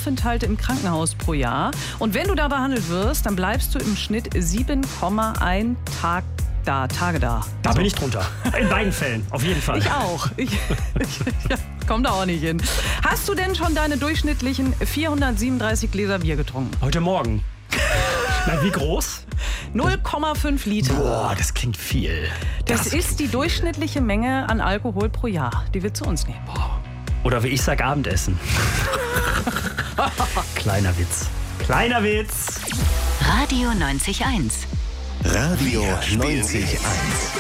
Aufenthalte im Krankenhaus pro Jahr. Und wenn du da behandelt wirst, dann bleibst du im Schnitt 7,1 Tage da. Da bin ich drunter. In beiden Fällen, auf jeden Fall. Ich auch. Ich komm da auch nicht hin. Hast du denn schon deine durchschnittlichen 437 Gläser Bier getrunken? Heute Morgen. Na, wie groß? 0,5 Liter. Boah, das klingt viel. Das ist die durchschnittliche Menge an Alkohol pro Jahr, die wir zu uns nehmen. Oder wie ich sag, Abendessen. Kleiner Witz. Kleiner Witz. Radio 90.1. Radio 90.1.